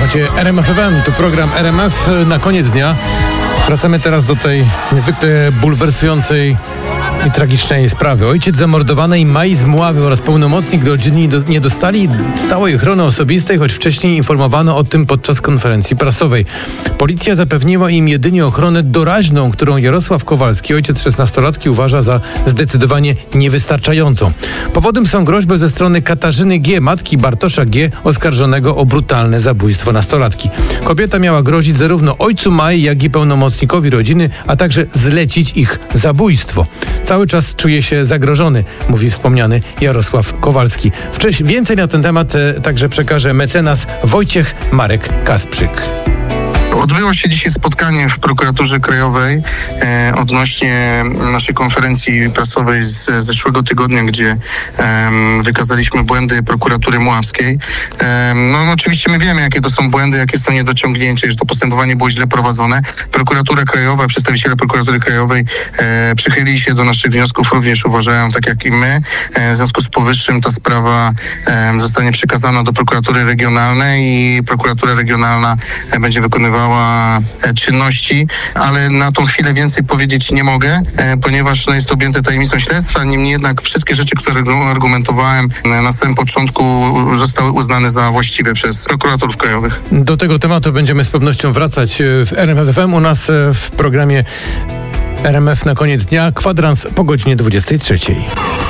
Słuchacie RMF FM, to program RMF na koniec dnia. Wracamy teraz do tej niezwykle bulwersującej i tragicznej sprawy. Ojciec zamordowanej Mai z Mławy oraz pełnomocnik rodziny nie dostali stałej ochrony osobistej, choć wcześniej informowano o tym podczas konferencji prasowej. Policja zapewniła im jedynie ochronę doraźną, którą Jarosław Kowalski, ojciec 16-latki, uważa za zdecydowanie niewystarczającą. Powodem są groźby ze strony Katarzyny G., matki Bartosza G., oskarżonego o brutalne zabójstwo nastolatki. Kobieta miała grozić zarówno ojcu Mai, jak i pełnomocnikowi rodziny, a także zlecić ich zabójstwo. Cały czas czuje się zagrożony, mówi wspomniany Jarosław Kowalski. Więcej na ten temat także przekaże mecenas Wojciech Marek Kasprzyk. Odbyło się dzisiaj spotkanie w Prokuraturze Krajowej odnośnie naszej konferencji prasowej z zeszłego tygodnia, gdzie wykazaliśmy błędy prokuratury mławskiej. Oczywiście my wiemy, jakie to są błędy, jakie są niedociągnięcia, że to postępowanie było źle prowadzone. Prokuratura Krajowa, przedstawiciele Prokuratury Krajowej przychylili się do naszych wniosków, również uważają, tak jak i my. W związku z powyższym ta sprawa zostanie przekazana do Prokuratury Regionalnej i Prokuratura Regionalna będzie wykonywała czynności, ale na tą chwilę więcej powiedzieć nie mogę, ponieważ jest to objęte tajemnicą śledztwa. Niemniej jednak wszystkie rzeczy, które argumentowałem na samym początku, zostały uznane za właściwe przez prokuratorów krajowych. Do tego tematu będziemy z pewnością wracać w RMF FM. U nas w programie RMF na koniec dnia kwadrans po godzinie 23.